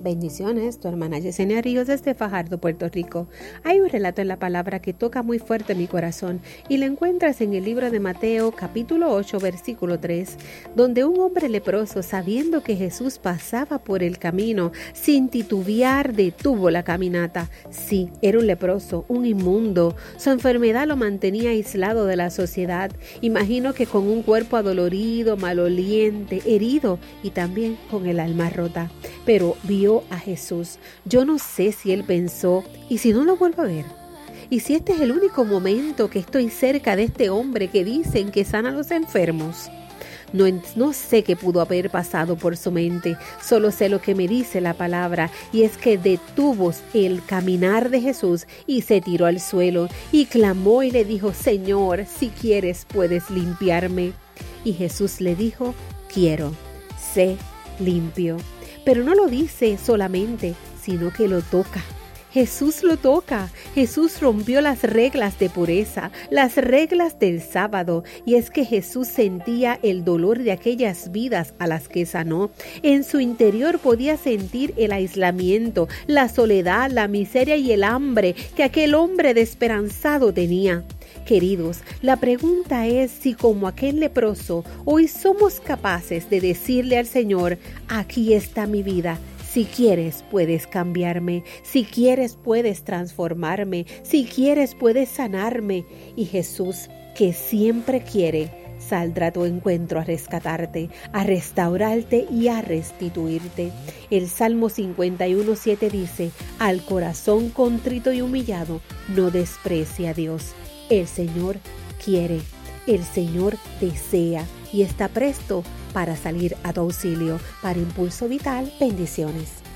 Bendiciones, tu hermana Yesenia Ríos desde Fajardo, Puerto Rico. Hay un relato en la palabra que toca muy fuerte mi corazón y lo encuentras en el libro de Mateo, capítulo 8, versículo 3, donde un hombre leproso, sabiendo que Jesús pasaba por el camino, sin titubear detuvo la caminata. Sí, era un leproso, un inmundo. Su enfermedad lo mantenía aislado de la sociedad. Imagino que con un cuerpo adolorido, maloliente, herido y también con el alma rota. Pero vio a Jesús. Yo no sé si él pensó, ¿y si no lo vuelvo a ver? ¿Y si este es el único momento que estoy cerca de este hombre que dicen que sana a los enfermos? No sé qué pudo haber pasado por su mente, solo sé lo que me dice la palabra, y es que detuvo el caminar de Jesús y se tiró al suelo y clamó y le dijo: Señor, si quieres puedes limpiarme. Y Jesús le dijo: quiero, sé limpio. Pero no lo dice solamente, sino que lo toca. Jesús lo toca. Jesús rompió las reglas de pureza, las reglas del sábado, y es que Jesús sentía el dolor de aquellas vidas a las que sanó. En su interior podía sentir el aislamiento, la soledad, la miseria y el hambre que aquel hombre desesperanzado tenía. Queridos, la pregunta es si como aquel leproso, hoy somos capaces de decirle al Señor: aquí está mi vida. Si quieres, puedes cambiarme. Si quieres, puedes transformarme. Si quieres, puedes sanarme. Y Jesús, que siempre quiere, saldrá a tu encuentro a rescatarte, a restaurarte y a restituirte. El Salmo 51:7 dice: al corazón contrito y humillado, no desprecia a Dios. El Señor quiere, el Señor desea y está presto para salir a tu auxilio. Para Impulso Vital, bendiciones.